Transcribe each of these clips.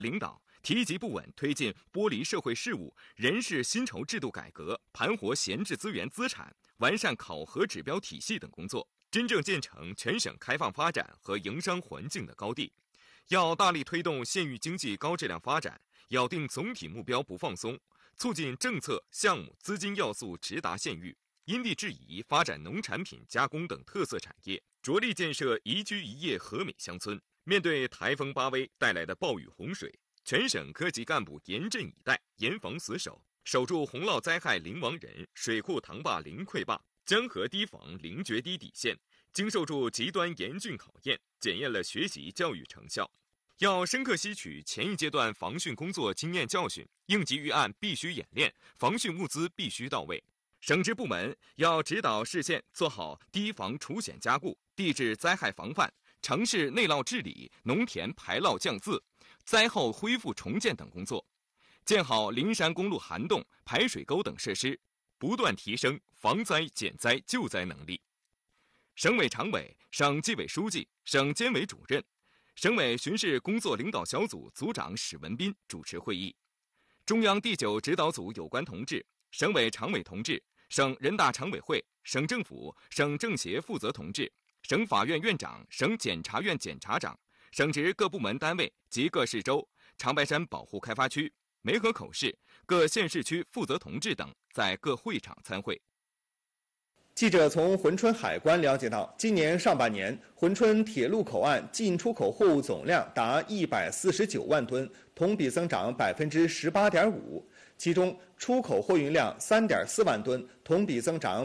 领导提及不稳推进剥离社会事务、人事薪酬制度改革、盘活闲置资源资产、完善考核指标体系等工作，真正建成全省开放发展和营商环境的高地。要大力推动县域经济高质量发展，咬定总体目标不放松，促进政策、项目、资金要素直达县域，因地制宜发展农产品加工等特色产业，着力建设宜居宜业和美乡村。面对台风巴威带来的暴雨洪水，全省科级干部严阵以待，严防死守，守住洪涝灾害零亡人、水库塘坝零溃坝、江河堤防零决堤底线，经受住极端严峻考验，检验了学习教育成效。要深刻吸取前一阶段防汛工作经验教训，应急预案必须演练，防汛物资必须到位。省直部门要指导市县做好堤防除险加固、地质灾害防范、城市内涝治理、农田排涝降渍、灾后恢复重建等工作，建好灵山公路涵洞、排水沟等设施，不断提升防灾减灾救灾能力。省委常委、省纪委书记、省监委主任、省委巡视工作领导小组组长史文斌主持会议。中央第9指导组有关同志、省委常委同志、省人大常委会、省政府、省政协负责同志、省法院院长、省检察院检察长、省直各部门单位及各市州、长白山保护开发区、梅河口市各县市区负责同志等在各会场参会。 记者从珲春海关了解到，今年上半年，珲春铁路口岸进出口货物总量达149万吨，同比增长18.5%。其中，出口货运量3.4万吨，同比增长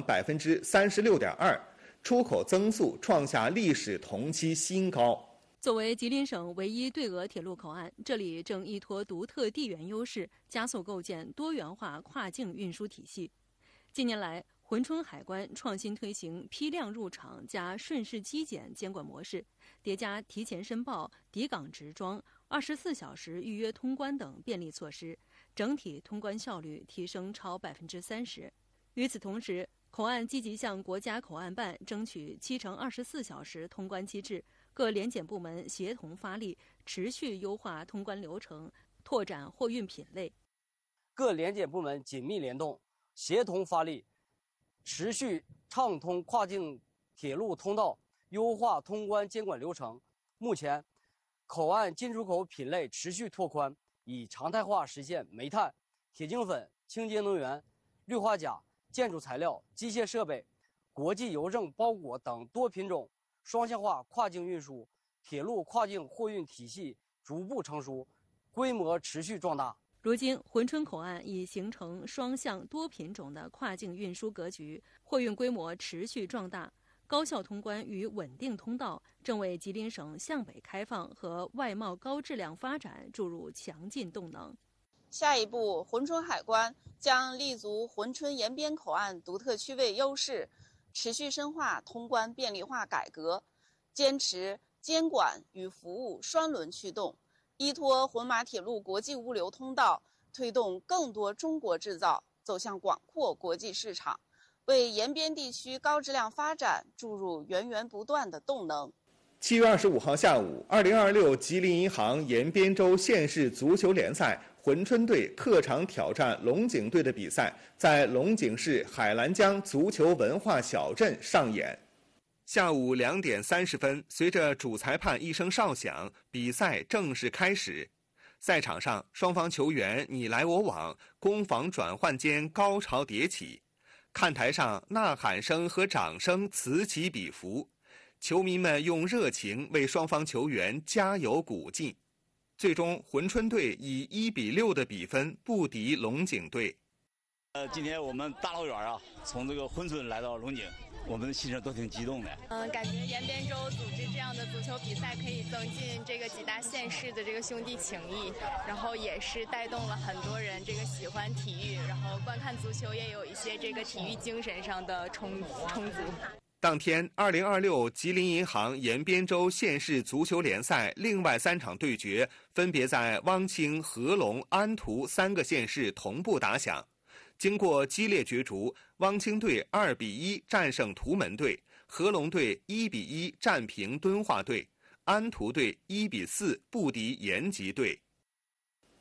36.2%，出口增速创下历史同期新高。 作为吉林省唯一对俄铁路口岸，这里正依托独特地缘优势，加速构建多元化跨境运输体系。近年来，珲春海关创新推行批量入场加顺势机检监管模式，叠加提前申报、抵港直装、24小时预约通关等便利措施，整体通关效率提升超30%。与此同时，口岸积极向国家口岸办争取7×24小时通关机制，各联检部门协同发力，持续优化通关流程，拓展货运品类。 各联检部门紧密联动，协同发力，持续畅通跨境铁路通道，优化通关监管流程。目前，口岸进出口品类持续拓宽，以常态化实现煤炭、铁精粉、清洁能源、氯化钾、建筑材料、机械设备、国际邮政包裹等多品种双向化跨境运输，铁路跨境货运体系逐步成熟，规模持续壮大。 如今，珲春口岸已形成双向多品种的跨境运输格局，货运规模持续壮大，高效通关与稳定通道正为吉林省向北开放和外贸高质量发展注入强劲动能。 下一步，珲春海关将立足珲春延边口岸独特区位优势，持续深化通关便利化改革，坚持监管与服务双轮驱动，依托浑马铁路国际物流通道，推动更多中国制造走向广阔国际市场，为延边地区高质量发展注入源源不断的动能。 7月25号下午，2026吉林银行延边州县市足球联赛珲春队客场挑战龙井队的比赛在龙井市海兰江足球文化小镇上演。下午2点30分，随着主裁判一声哨响，比赛正式开始。赛场上，双方球员你来我往，攻防转换间高潮迭起，看台上呐喊声和掌声此起彼伏，球迷们用热情为双方球员加油鼓劲。最终，珲春队以1-6的比分不敌龙井队。 今天我们大老远啊，从这个珲春来到龙井，我们的心情都挺激动的。 感觉延边州组织这样的足球比赛，可以增进这个几大县市的这个兄弟情谊，然后也是带动了很多人这个喜欢体育，然后观看足球也有一些这个体育精神上的充足。 当天，2026吉林银行延边州县市足球联赛另外3场对决分别在汪清、合龙、安图3个县市同步打响。经过激烈角逐，汪清队2-1战胜图门队，合龙队1-1战平敦化队，安图队1-4不敌延吉队。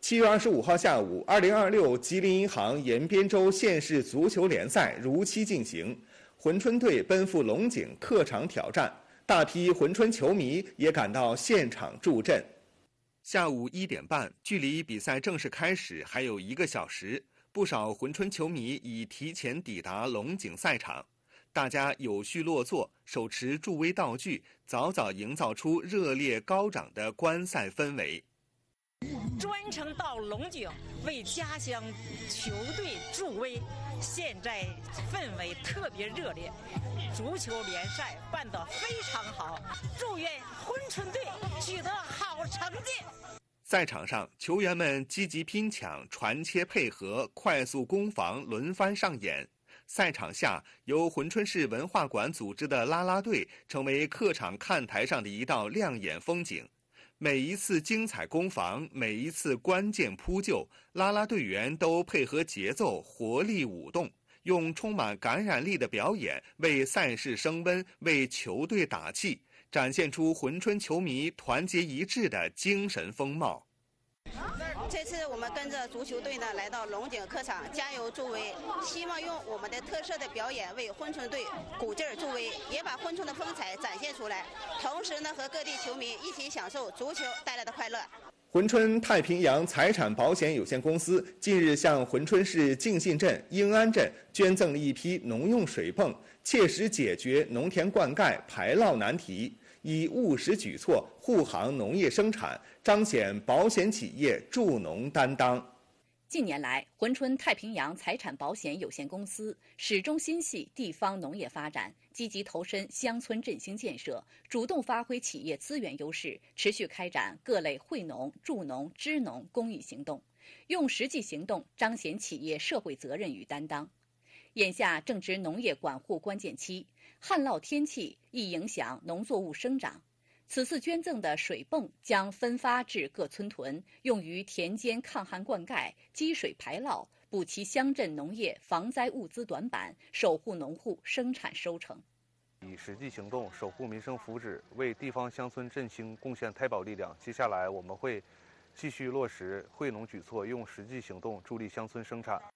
7月25号下午，2026吉林银行延边州县市足球联赛如期进行，珲春队奔赴龙井客场挑战，大批珲春球迷也赶到现场助阵。下午1点半，距离比赛正式开始还有1个小时，不少珲春球迷已提前抵达龙井赛场，大家有序落座，手持助威道具，早早营造出热烈高涨的观赛氛围。 专程到龙井为家乡球队助威，现在氛围特别热烈，足球联赛办得非常好，祝愿珲春队取得好成绩。 赛场上，球员们积极拼抢、传切配合、快速攻防轮番上演。赛场下，由珲春市文化馆组织的啦啦队成为客场看台上的一道亮眼风景。每一次精彩攻防，每一次关键扑救，啦啦队员都配合节奏，活力舞动，用充满感染力的表演为赛事升温，为球队打气，展现出珲春球迷团结一致的精神风貌。 这次我们跟着足球队呢来到龙井客场加油助威，希望用我们的特色的表演为珲春队鼓劲儿助威，也把珲春的风采展现出来，同时呢和各地球迷一起享受足球带来的快乐。 珲春太平洋财产保险有限公司近日向珲春市敬信镇、英安镇捐赠了一批农用水泵，切实解决农田灌溉排涝难题，以务实举措护航农业生产，彰显保险企业助农担当。 近年来，珲春太平洋财产保险有限公司始终心系地方农业发展，积极投身乡村振兴建设，主动发挥企业资源优势，持续开展各类惠农、助农、支农公益行动，用实际行动彰显企业社会责任与担当。眼下正值农业管护关键期，旱涝天气易影响农作物生长。此次捐赠的水泵将分发至各村屯，用于田间抗旱灌溉、积水排涝，补齐乡镇农业防灾物资短板，守护农户生产收成。 以实际行动守护民生福祉，为地方乡村振兴贡献太保力量。接下来我们会继续落实惠农举措，用实际行动助力乡村生产。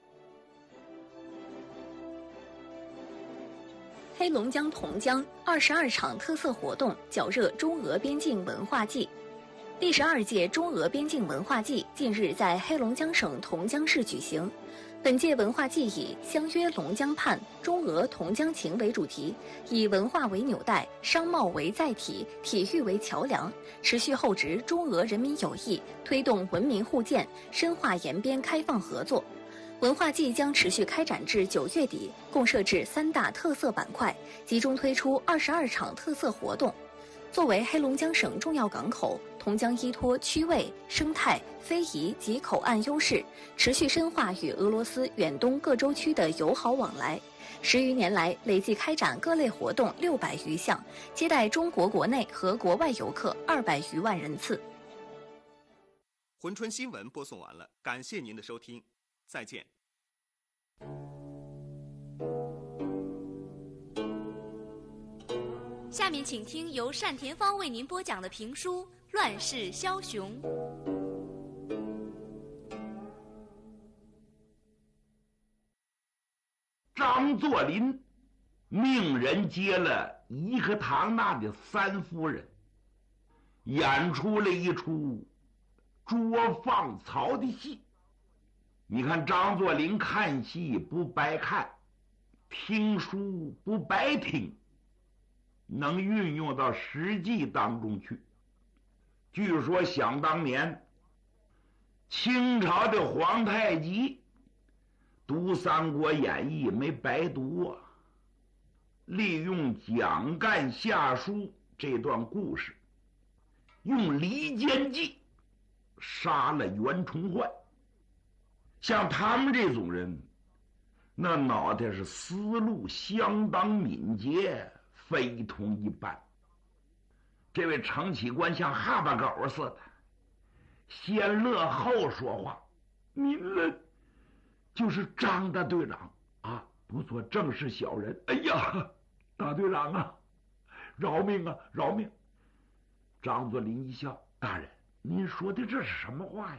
黑龙江同江22场特色活动绞热中俄边境文化季。第12届中俄边境文化季近日在黑龙江省同江市举行。本届文化季以“相约龙江畔，中俄同江情”为主题，以文化为纽带，商贸为载体，体育为桥梁，持续厚植中俄人民友谊，推动文明互鉴，深化延边开放合作。文化季将持续开展至9月底，共设置3大特色板块，集中推出22场特色活动。作为黑龙江省重要港口，同江依托区位、生态、非遗及口岸优势，持续深化与俄罗斯远东各州区的友好往来。10余年来，累计开展各类活动600余项，接待中国国内和国外游客200余万人次。 珲春新闻播送完了，感谢您的收听。再见。 下面请听由单田芳为您播讲的评书《乱世枭雄》。 张作霖命人接了颐和堂那的3夫人，演出了一出捉放曹的戏。你看张作霖看戏不白看，听书不白听，能运用到实际当中去。据说想当年清朝的皇太极读《三国演义》没白读啊，利用蒋干下书这段故事，用离间计杀了袁崇焕。像他们这种人，那脑袋是思路相当敏捷，非同一般。这位程启官像哈巴狗似的，先乐后说话。您了就是张大队长啊，不做正事小人。哎呀，大队长啊，饶命啊，饶命！张作霖一笑，大人，您说的这是什么话呀？